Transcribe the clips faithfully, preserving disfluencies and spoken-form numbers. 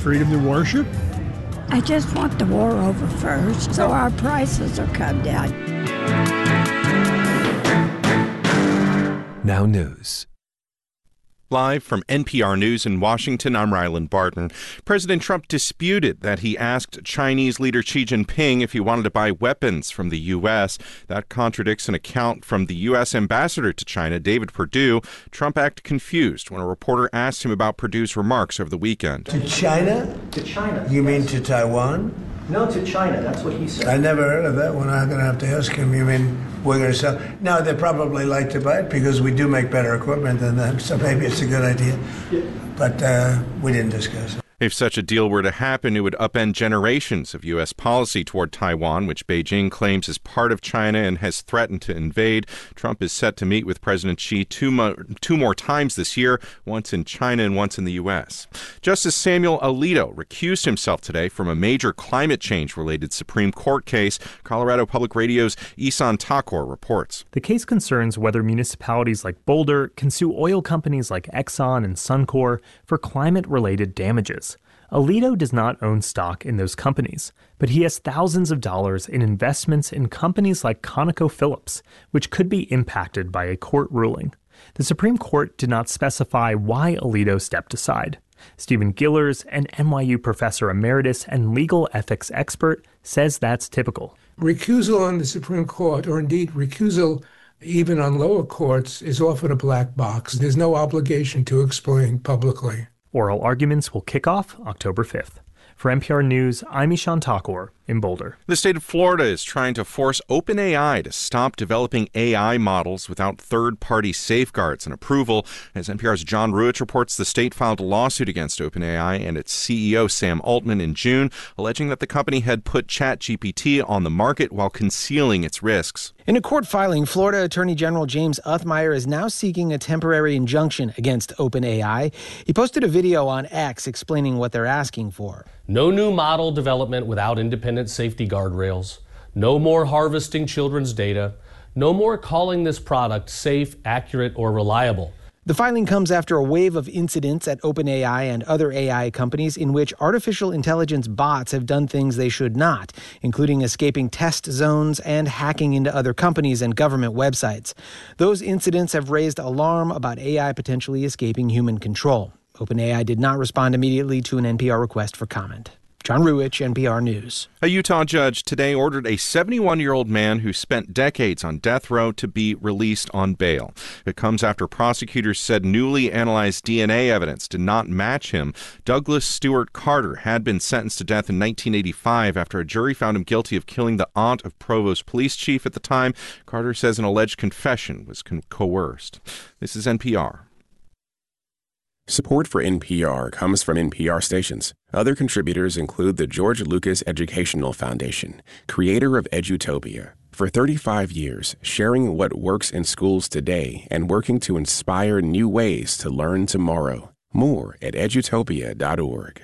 freedom to worship. I just want the war over first, so our prices will come down. Now News. Live from N P R News in Washington, I'm Ryland Barton. President Trump disputed that he asked Chinese leader Xi Jinping if he wanted to buy weapons from the U S. That contradicts an account from the U S ambassador to China, David Perdue. Trump acted confused when a reporter asked him about Perdue's remarks over the weekend. To China? To China. You yes. mean to Taiwan? No, to China. That's what he said. I never heard of that one. I'm going to have to ask him. You mean we're going to sell? No, they probably like to buy it because we do make better equipment than them, so maybe it's a good idea. Yeah. But uh, we didn't discuss it. If such a deal were to happen, it would upend generations of U S policy toward Taiwan, which Beijing claims is part of China and has threatened to invade. Trump is set to meet with President Xi two, mo- two more times this year, once in China and once in the U S. Justice Samuel Alito recused himself today from a major climate change-related Supreme Court case. Colorado Public Radio's Isan Takor reports. The case concerns whether municipalities like Boulder can sue oil companies like Exxon and Suncor for climate-related damages. Alito does not own stock in those companies, but he has thousands of dollars in investments in companies like ConocoPhillips, which could be impacted by a court ruling. The Supreme Court did not specify why Alito stepped aside. Stephen Gillers, an N Y U professor emeritus and legal ethics expert, says that's typical. Recusal on the Supreme Court, or indeed recusal even on lower courts, is often a black box. There's no obligation to explain publicly. Oral arguments will kick off October fifth. For N P R News, I'm Ishan Takor in Boulder. The state of Florida is trying to force OpenAI to stop developing A I models without third-party safeguards and approval. As N P R's John Ruich reports, the state filed a lawsuit against OpenAI and its C E O, Sam Altman, in June, alleging that the company had put ChatGPT on the market while concealing its risks. In a court filing, Florida Attorney General James Uthmire is now seeking a temporary injunction against OpenAI. He posted a video on X explaining what they're asking for. No new model development without independent safety guardrails. No more harvesting children's data. No more calling this product safe, accurate, or reliable. The filing comes after a wave of incidents at OpenAI and other A I companies in which artificial intelligence bots have done things they should not, including escaping test zones and hacking into other companies and government websites. Those incidents have raised alarm about A I potentially escaping human control. OpenAI did not respond immediately to an N P R request for comment. John Ruich, N P R News. A Utah judge today ordered a seventy-one-year-old man who spent decades on death row to be released on bail. It comes after prosecutors said newly analyzed D N A evidence did not match him. Douglas Stewart Carter had been sentenced to death in nineteen eighty-five after a jury found him guilty of killing the aunt of Provo's police chief at the time. Carter says an alleged confession was con- coerced. This is N P R. Support for N P R comes from N P R stations. Other contributors include the George Lucas Educational Foundation, creator of Edutopia. For thirty-five years, sharing what works in schools today and working to inspire new ways to learn tomorrow. More at edutopia dot org.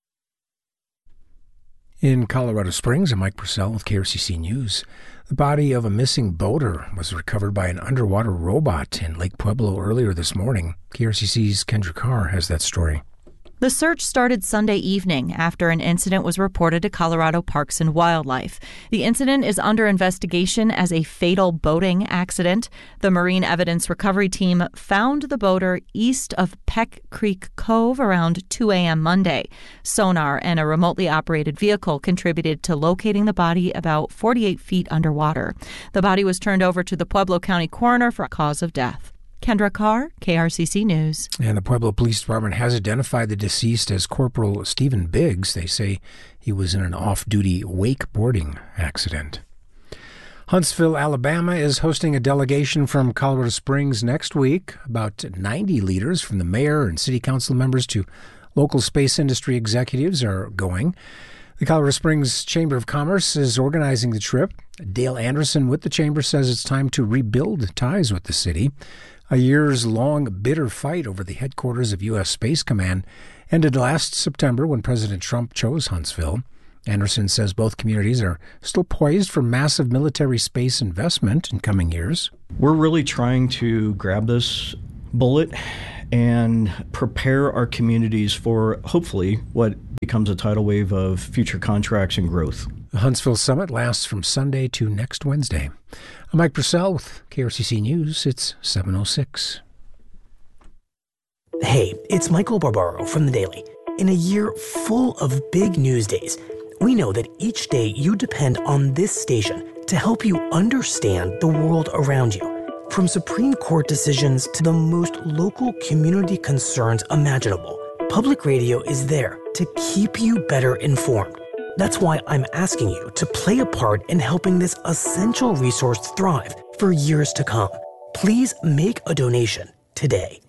In Colorado Springs, I'm Mike Purcell with K R C C News. The body of a missing boater was recovered by an underwater robot in Lake Pueblo earlier this morning. K R C C's Kendra Carr has that story. The search started Sunday evening after an incident was reported to Colorado Parks and Wildlife. The incident is under investigation as a fatal boating accident. The Marine Evidence Recovery Team found the boater east of Peck Creek Cove around two a.m. Monday. Sonar and a remotely operated vehicle contributed to locating the body about forty-eight feet underwater. The body was turned over to the Pueblo County coroner for cause of death. Kendra Carr, K R C C News. And the Pueblo Police Department has identified the deceased as Corporal Stephen Biggs. They say he was in an off-duty wakeboarding accident. Huntsville, Alabama is hosting a delegation from Colorado Springs next week. About ninety leaders from the mayor and city council members to local space industry executives are going. The Colorado Springs Chamber of Commerce is organizing the trip. Dale Anderson with the chamber says it's time to rebuild ties with the city. A years-long bitter fight over the headquarters of U S Space Command ended last September when President Trump chose Huntsville. Anderson says both communities are still poised for massive military space investment in coming years. We're really trying to grab this bullet and prepare our communities for, hopefully, what becomes a tidal wave of future contracts and growth. The Huntsville Summit lasts from Sunday to next Wednesday. I'm Mike Purcell with K R C C News. It's seven oh six. Hey, it's Michael Barbaro from The Daily. In a year full of big news days, we know that each day you depend on this station to help you understand the world around you. From Supreme Court decisions to the most local community concerns imaginable, public radio is there to keep you better informed. That's why I'm asking you to play a part in helping this essential resource thrive for years to come. Please make a donation today.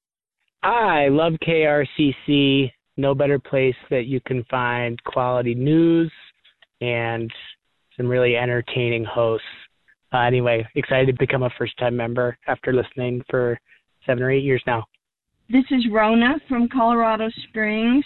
I love K R C C. No better place that you can find quality news and some really entertaining hosts. Uh, anyway, excited to become a first-time member after listening for seven or eight years now. This is Rona from Colorado Springs.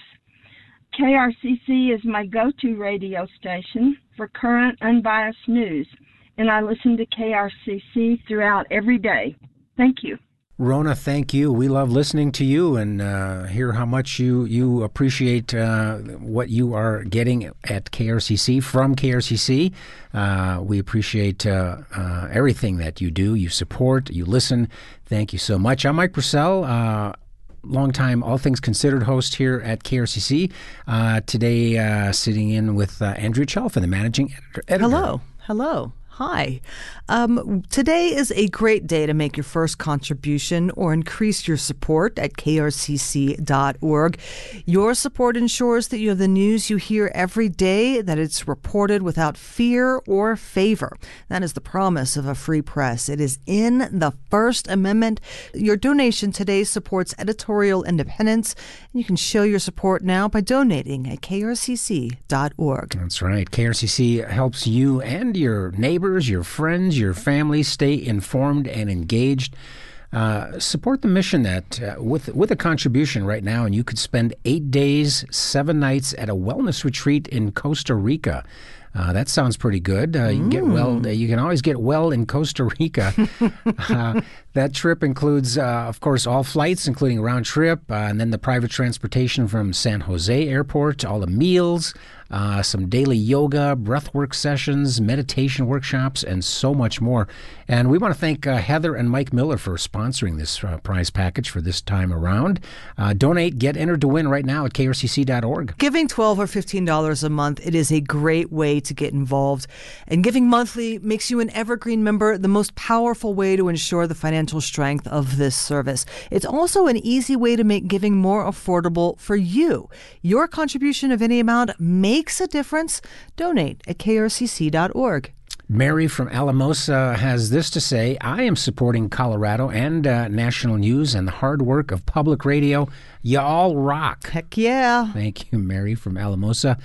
K R C C is my go-to radio station for current, unbiased news, and I listen to K R C C throughout every day. Thank you. Rona, thank you. We love listening to you and uh, hear how much you, you appreciate uh, what you are getting at K R C C from K R C C. Uh, we appreciate uh, uh, everything that you do. You support, you listen. Thank you so much. I'm Mike Purcell, uh, longtime All Things Considered host here at K R C C. Uh, today, uh, sitting in with uh, Andrea Chalfin, the managing editor. editor. Hello. Hello. Hi. Um, today is a great day to make your first contribution or increase your support at K R C C dot org. Your support ensures that you have the news you hear every day, that it's reported without fear or favor. That is the promise of a free press. It is in the First Amendment. Your donation today supports editorial independence, and you can show your support now by donating at K R C C dot org. That's right. K R C C helps you and your neighbors, your friends, your family stay informed and engaged. Uh, support the mission that uh, with with a contribution right now, and you could spend eight days, seven nights at a wellness retreat in Costa Rica. Uh, that sounds pretty good. Uh, you can get well. Uh, you can always get well in Costa Rica. uh, that trip includes, uh, of course, all flights, including round trip, uh, and then the private transportation from San Jose Airport, all the meals, uh, some daily yoga, breathwork sessions, meditation workshops, and so much more. And we want to thank uh, Heather and Mike Miller for sponsoring this uh, prize package for this time around. Uh, donate, get entered to win right now at K R C C dot org. Giving twelve dollars or fifteen dollars a month, it is a great way to get involved. And giving monthly makes you an evergreen member, the most powerful way to ensure the financial strength of this service. It's also an easy way to make giving more affordable for you. Your contribution of any amount makes a difference. Donate at K R C C dot org. Mary from Alamosa has this to say: I am supporting Colorado and uh, national news and the hard work of public radio. Y'all rock. Heck yeah. Thank you, Mary from Alamosa.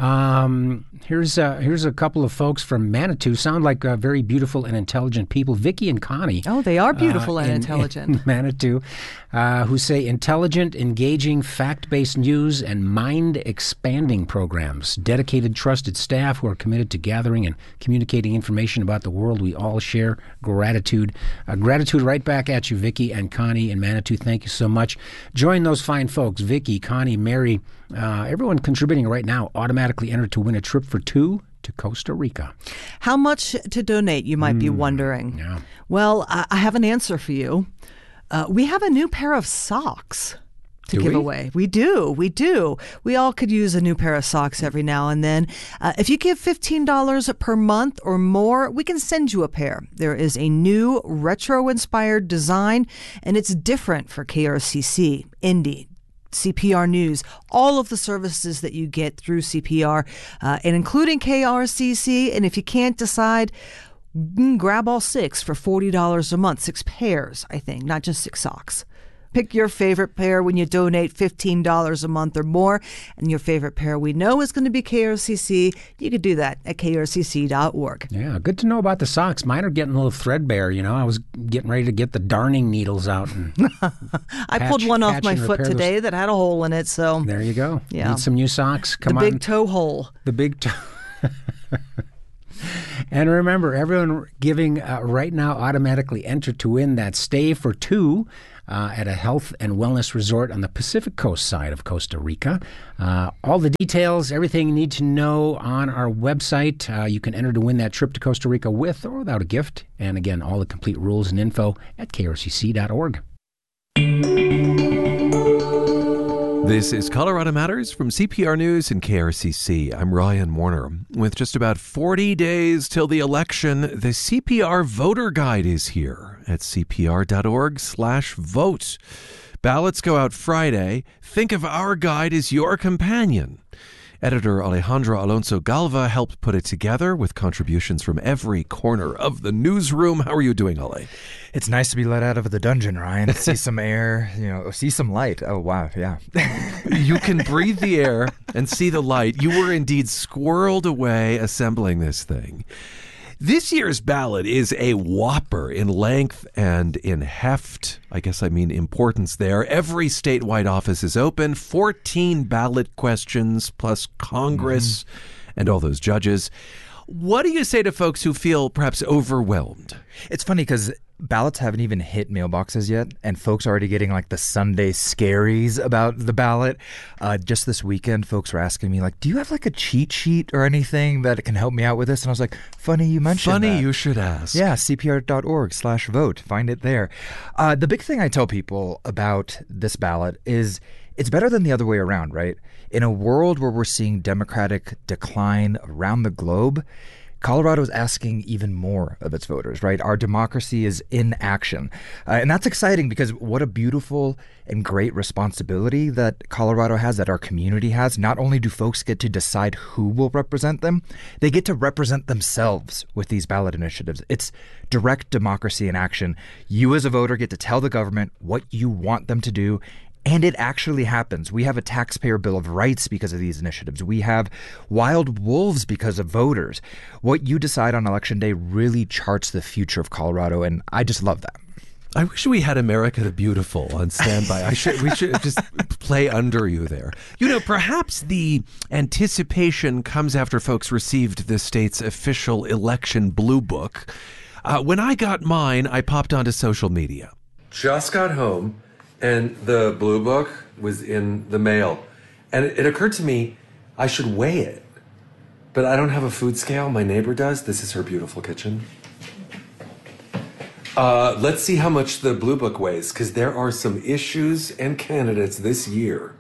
Um, here's, uh, here's a couple of folks from Manitou. Sound like uh, very beautiful and intelligent people. Vicky and Connie. Oh, they are beautiful uh, and in, intelligent. In Manitou, uh, who say intelligent, engaging, fact-based news and mind-expanding programs. Dedicated, trusted staff who are committed to gathering and communicating information about the world we all share. Gratitude. Uh, gratitude right back at you, Vicky and Connie in Manitou. Thank you so much. Join those fine folks, Vicky, Connie, Mary, uh, everyone contributing right now, automatically entered to win a trip for two to Costa Rica. How much to donate, you might mm, be wondering. Yeah. Well, I, I have an answer for you. Uh, we have a new pair of socks to do give we? away. We do. We do. We all could use a new pair of socks every now and then. Uh, if you give fifteen dollars per month or more, we can send you a pair. There is a new retro-inspired design, and it's different for K R C C, Indy, C P R News, all of the services that you get through C P R, uh, and including K R C C. And if you can't decide, grab all six for forty dollars a month, six pairs, I think, not just six socks. Pick your favorite pair when you donate fifteen dollars a month or more, and your favorite pair we know is going to be K R C C. You could do that at K R C C dot org. Yeah, good to know about the socks. Mine are getting a little threadbare, you know. I was getting ready to get the darning needles out. And I patch, pulled one off my foot today those. that had a hole in it, so... There you go. Yeah. Need some new socks. Come the on. The big toe hole. The big toe... And remember, everyone giving uh, right now automatically entered to win that stay for two uh, at a health and wellness resort on the Pacific Coast side of Costa Rica. Uh, all the details, everything you need to know on our website. Uh, you can enter to win that trip to Costa Rica with or without a gift. And again, all the complete rules and info at K R C C dot org. This is Colorado Matters from C P R News and K R C C. I'm Ryan Warner. With just about forty days till the election, the C P R voter guide is here at C P R dot org slash vote. Ballots go out Friday. Think of our guide as your companion. Editor Alejandra Alonso Galva helped put it together with contributions from every corner of the newsroom. How are you doing, Ale? It's nice to be let out of the dungeon, Ryan. See some air, you know, see some light. Oh, wow, yeah. You can breathe the air and see the light. You were indeed squirreled away assembling this thing. This year's ballot is a whopper in length and in heft. I guess I mean importance there. Every statewide office is open. fourteen ballot questions plus Congress mm-hmm. and all those judges. What do you say to folks who feel perhaps overwhelmed? It's funny because ballots haven't even hit mailboxes yet, and folks are already getting like the Sunday scaries about the ballot. Uh, just this weekend, folks were asking me, like, do you have like a cheat sheet or anything that can help me out with this? And I was like, funny you mentioned Funny that. you should ask. Yeah, C P R dot org slash vote. Find it there. Uh, the big thing I tell people about this ballot is it's better than the other way around, right? In a world where we're seeing Democratic decline around the globe, Colorado is asking even more of its voters, right? Our democracy is in action. Uh, and that's exciting because what a beautiful and great responsibility that Colorado has, that our community has. Not only do folks get to decide who will represent them, they get to represent themselves with these ballot initiatives. It's direct democracy in action. You as a voter get to tell the government what you want them to do. And it actually happens. We have a taxpayer bill of rights because of these initiatives. We have wild wolves because of voters. What you decide on Election Day really charts the future of Colorado, and I just love that. I wish we had America the Beautiful on standby. I should we should just play under you there. You know, perhaps the anticipation comes after folks received the state's official election blue book. Uh, when I got mine, I popped onto social media. Just got home. And the blue book was in the mail. And it, it occurred to me, I should weigh it. But I don't have a food scale. My neighbor does. This is her beautiful kitchen. Uh, let's see how much the blue book weighs, because there are some issues and candidates this year.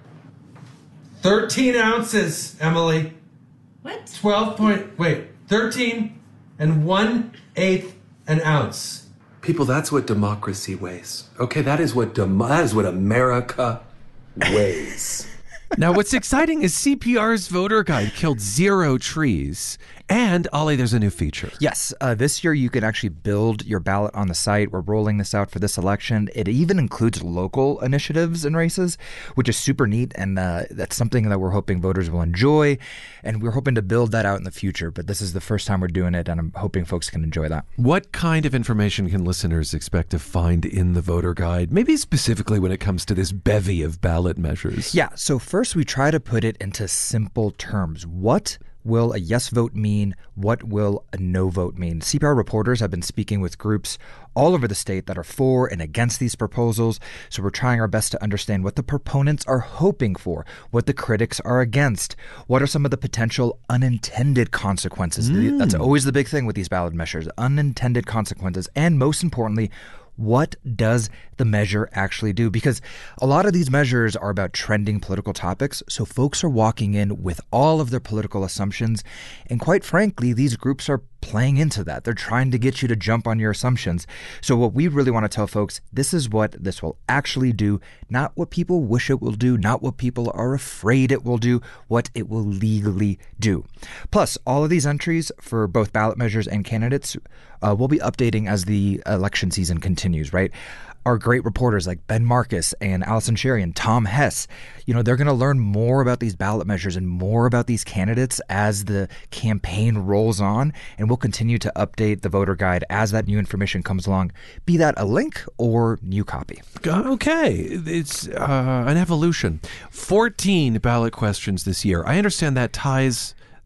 thirteen ounces, Emily. What? twelve point, wait, thirteen and one eighth an ounce. People, that's what democracy weighs. Okay, that is what dem- that is what America weighs. Now, what's exciting is C P R's voter guide killed zero trees. And, Ollie, there's a new feature. Yes. Uh, this year, you can actually build your ballot on the site. We're rolling this out for this election. It even includes local initiatives and races, which is super neat. And uh, that's something that we're hoping voters will enjoy. And we're hoping to build that out in the future. But this is the first time we're doing it, and I'm hoping folks can enjoy that. What kind of information can listeners expect to find in the voter guide, maybe specifically when it comes to this bevy of ballot measures? Yeah. So first, we try to put it into simple terms. What will a yes vote mean? What will a no vote mean? C P R reporters have been speaking with groups all over the state that are for and against these proposals. So we're trying our best to understand what the proponents are hoping for, what the critics are against, what are some of the potential unintended consequences. Mm. That's always the big thing with these ballot measures, unintended consequences. And most importantly, what does the measure actually do? Because a lot of these measures are about trending political topics, so folks are walking in with all of their political assumptions, and quite frankly, these groups are playing into that. They're trying to get you to jump on your assumptions. So what we really want to tell folks, this is what this will actually do, not what people wish it will do, not what people are afraid it will do, what it will legally do. Plus, all of these entries for both ballot measures and candidates uh, we'll be updating as the election season continues, right? Our great reporters like Ben Marcus and Allison Sherry and Tom Hess, you know, they're going to learn more about these ballot measures and more about these candidates as the campaign rolls on. And we'll continue to update the voter guide as that new information comes along, be that a link or new copy. Okay. It's uh, an evolution. fourteen ballot questions this year. I understand that ties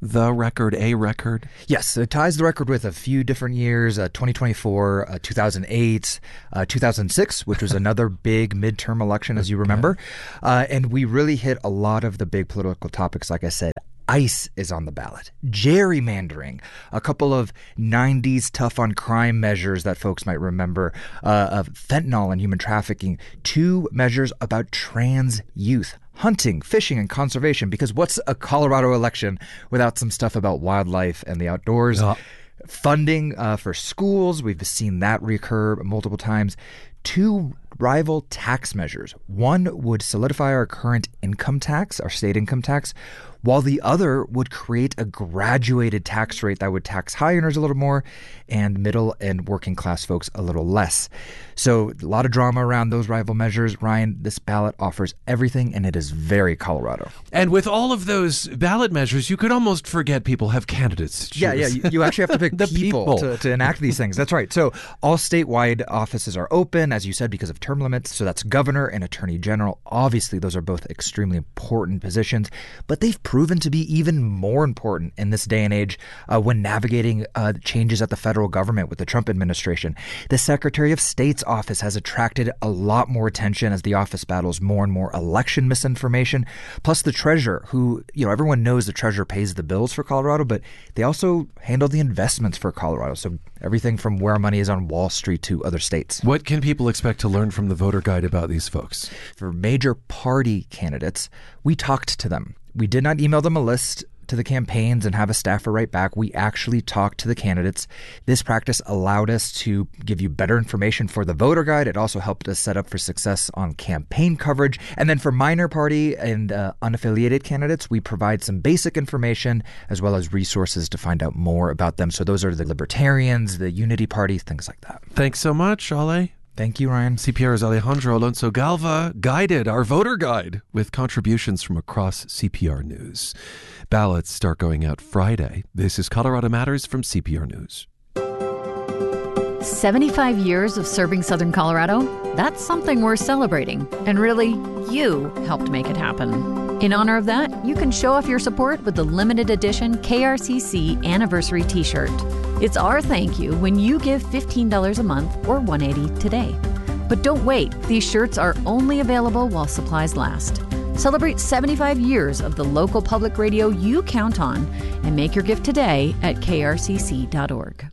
the record, a record? Yes, it ties the record with a few different years, uh, twenty twenty-four, uh, two thousand eight, uh, two thousand six, which was another big midterm election, as you remember. Uh, and we really hit a lot of the big political topics, like I said. ICE is on the ballot. Gerrymandering, a couple of nineties tough on crime measures that folks might remember, uh, of fentanyl and human trafficking, two measures about trans youth, hunting, fishing, and conservation, because what's a Colorado election without some stuff about wildlife and the outdoors? Uh. Funding uh, for schools, we've seen that recur multiple times. Two rival tax measures. One would solidify our current income tax, our state income tax, while the other would create a graduated tax rate that would tax high earners a little more and middle and working class folks a little less. So a lot of drama around those rival measures. Ryan, this ballot offers everything, and it is very Colorado. And with all of those ballot measures, you could almost forget people have candidates to choose. Yeah, yeah. You, you actually have to pick the people, people. To, to enact these things. That's right. So all statewide offices are open, as you said, because of term limits. So that's governor and attorney general. Obviously, those are both extremely important positions, but they've proven to be even more important in this day and age uh, when navigating uh, changes at the federal government with the Trump administration. The Secretary of State's office has attracted a lot more attention as the office battles more and more election misinformation. Plus the treasurer, who, you know, everyone knows the treasurer pays the bills for Colorado, but they also handle the investments for Colorado. So everything from where money is on Wall Street to other states. What can people expect to learn from the voter guide about these folks? For major party candidates, we talked to them. We did not email them a list to the campaigns and have a staffer write back. We actually talked to the candidates. This practice allowed us to give you better information for the voter guide. It also helped us set up for success on campaign coverage. And then for minor party and uh, unaffiliated candidates, we provide some basic information as well as resources to find out more about them. So those are the Libertarians, the Unity Party, things like that. Thanks so much, Ale. Thank you, Ryan. C P R's Alejandro Alonso Galva guided our voter guide with contributions from across C P R News. Ballots start going out Friday. This is Colorado Matters from C P R News. seventy-five years of serving Southern Colorado? That's something we're celebrating. And really, you helped make it happen. In honor of that, you can show off your support with the limited edition K R C C Anniversary T-shirt. It's our thank you when you give fifteen dollars a month or one hundred eighty dollars today. But don't wait. These shirts are only available while supplies last. Celebrate seventy-five years of the local public radio you count on and make your gift today at K R C C dot org.